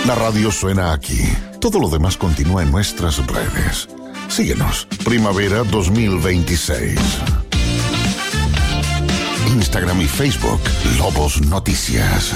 La radio suena aquí. Todo lo demás continúa en nuestras redes. Síguenos. Primavera 2026. Instagram y Facebook. Lobos Noticias.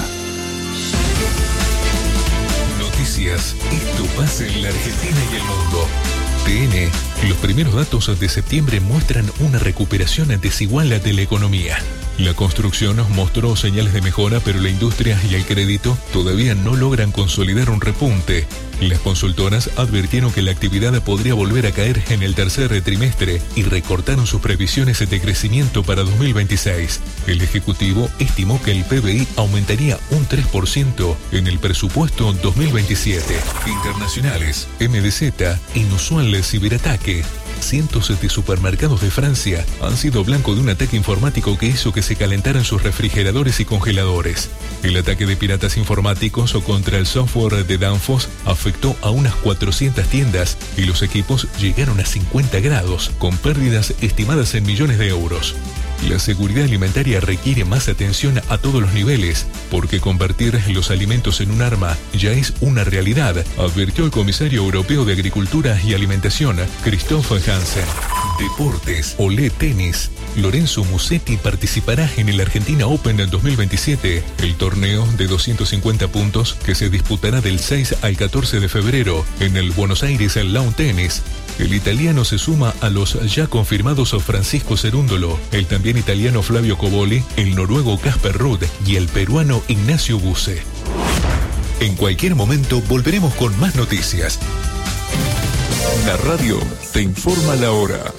Noticias. Esto pasa en la Argentina y el mundo. TN. Los primeros datos de septiembre muestran una recuperación desigual de la economía. La construcción mostró señales de mejora, pero la industria y el crédito todavía no logran consolidar un repunte. Las consultoras advirtieron que la actividad podría volver a caer en el tercer trimestre y recortaron sus previsiones de crecimiento para 2026. El Ejecutivo estimó que el PBI aumentaría un 3% en el presupuesto 2027. Internacionales, MDZ, inusual ciberataque. Cientos de supermercados de Francia han sido blanco de un ataque informático que hizo que se calentaran sus refrigeradores y congeladores. El ataque de piratas informáticos contra el software de Danfoss afectó a unas 400 tiendas y los equipos llegaron a 50 grados, con pérdidas estimadas en millones de euros. La seguridad alimentaria requiere más atención a todos los niveles, porque convertir los alimentos en un arma ya es una realidad, advirtió el comisario europeo de Agricultura y Alimentación, Christoph Hansen. Deportes, Olé Tenis. Lorenzo Musetti participará en el Argentina Open en 2027, el torneo de 250 puntos que se disputará del 6 al 14 de febrero en el Buenos Aires Lawn Tennis. El italiano se suma a los ya confirmados Francisco Cerúndolo, el también italiano Flavio Coboli, el noruego Casper Ruud y el peruano Ignacio Buse. En cualquier momento volveremos con más noticias. La radio te informa la hora.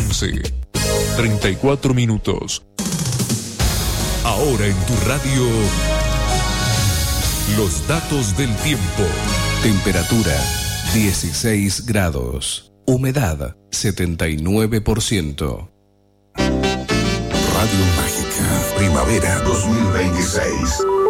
11:34 minutos. Ahora en tu radio, los datos del tiempo. Temperatura 16 grados. Humedad 79%. Radio Mágica. Primavera 2026.